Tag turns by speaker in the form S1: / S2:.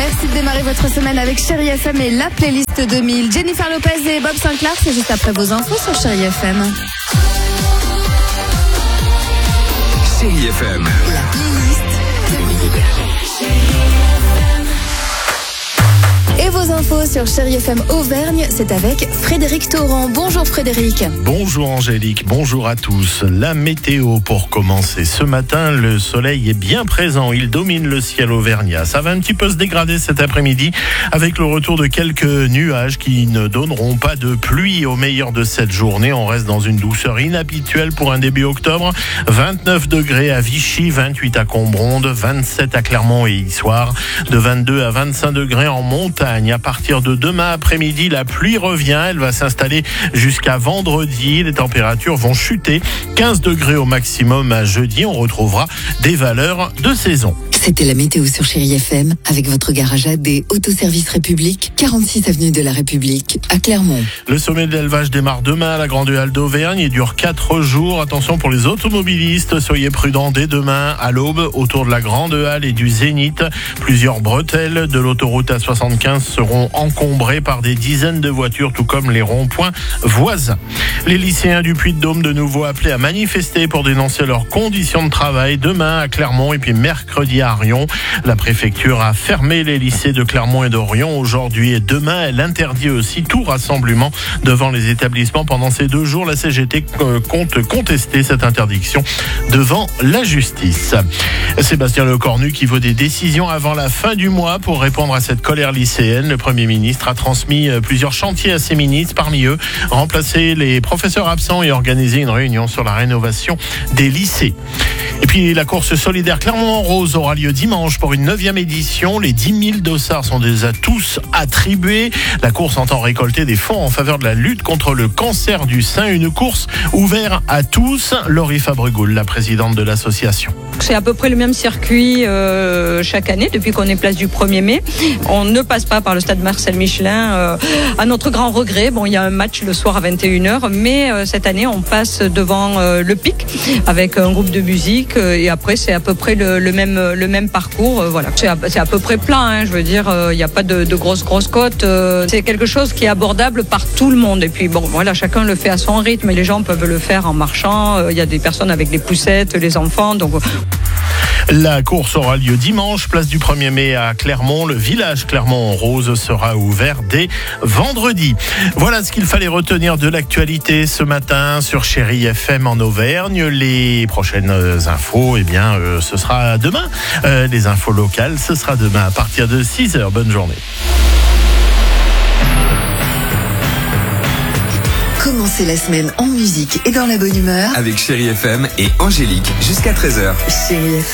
S1: Merci de démarrer votre semaine avec Chérie FM et la playlist 2000. Jennifer Lopez et Bob Sinclair, c'est juste après vos infos sur Chérie FM.
S2: Chérie FM.
S1: La playlist 2000. Et vos infos sur Chérie FM Auvergne, c'est avec Frédéric Torrent. Bonjour Frédéric.
S3: Bonjour Angélique, bonjour à tous. La météo pour commencer. Ce matin, le soleil est bien présent. Il domine le ciel auvergnat. Ça va un petit peu se dégrader cet après-midi avec le retour de quelques nuages qui ne donneront pas de pluie au meilleur de cette journée. On reste dans une douceur inhabituelle pour un début octobre. 29 degrés à Vichy, 28 à Combronde, 27 à Clermont et Issoire, de 22 à 25 degrés en montagne. À partir de demain après-midi, la pluie revient. Elle va s'installer jusqu'à vendredi. Les températures vont chuter. 15 degrés au maximum à jeudi. On retrouvera des valeurs de saison.
S4: C'était la météo sur Chérie FM avec votre garage AD Autoservice République, 46 avenue de la République à Clermont.
S3: Le sommet de l'élevage démarre demain à la Grande Halle d'Auvergne et dure 4 jours. Attention pour les automobilistes, soyez prudents dès demain à l'aube autour de la Grande Halle et du Zénith. Plusieurs bretelles de l'autoroute A75 seront encombrées par des dizaines de voitures, tout comme les ronds-points voisins. Les lycéens du Puy-de-Dôme de nouveau appelés à manifester pour dénoncer leurs conditions de travail demain à Clermont et puis mercredi à Rion. La préfecture a fermé les lycées de Clermont et d'Orion aujourd'hui et demain. Elle interdit aussi tout rassemblement devant les établissements pendant ces 2 jours. La CGT compte contester cette interdiction devant la justice. Sébastien Lecornu qui veut des décisions avant la fin du mois pour répondre à cette colère lycéenne. Le Premier ministre a transmis plusieurs chantiers à ses ministres, parmi eux remplacer les professeurs absents et organiser une réunion sur la rénovation des lycées. Et puis la course solidaire Clermont-en-Rose aura lieu dimanche pour une 9e édition. Les 10 000 dossards sont déjà tous attribués. La course entend récolter des fonds en faveur de la lutte contre le cancer du sein. Une course ouverte à tous. Laurie Fabregoul, la présidente de l'association.
S5: C'est à peu près le même circuit chaque année depuis qu'on est place du 1er mai. On ne passe pas par le stade Marcel Michelin. À notre grand regret, il y a un match le soir à 21h, mais cette année on passe devant le Pic avec un groupe de musique et après c'est à peu près le même parcours. Voilà, c'est à peu près plein. Je veux dire, il n'y a pas de grosses côtes. C'est quelque chose qui est abordable par tout le monde. Et puis chacun le fait à son rythme. Et les gens peuvent le faire en marchant. Il y a des personnes avec des poussettes, les enfants. Donc
S3: la course aura lieu dimanche, place du 1er mai à Clermont. Le village Clermont-en-Rose sera ouvert dès vendredi. Voilà ce qu'il fallait retenir de l'actualité ce matin sur Chérie FM en Auvergne. Les prochaines infos, ce sera demain. Les infos locales, ce sera demain à partir de 6h. Bonne journée.
S4: Commencez la semaine en musique et dans la bonne humeur
S2: Avec Chérie FM et Angélique jusqu'à 13h.
S4: Chérie FM.